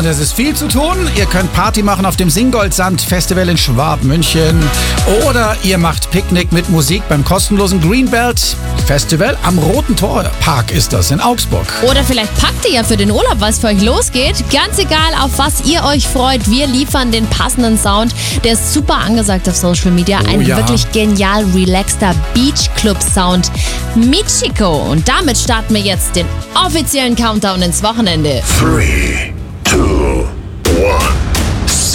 und es ist viel zu tun. Ihr könnt Party machen auf dem Singoldsand-Festival in Schwabmünchen. Oder ihr macht Picknick mit Musik beim kostenlosen Greenbelt Festival am Roten Tor Park ist das in Augsburg. Oder vielleicht packt ihr ja für den Urlaub, was für euch losgeht. Ganz egal, auf was ihr euch freut. Wir liefern den passenden Sound. Der ist super angesagt auf Social Media. Ein wirklich genial relaxter Beach-Club-Sound. Michiko. Und damit starten wir jetzt den offiziellen Countdown ins Wochenende. 3, 2, 1.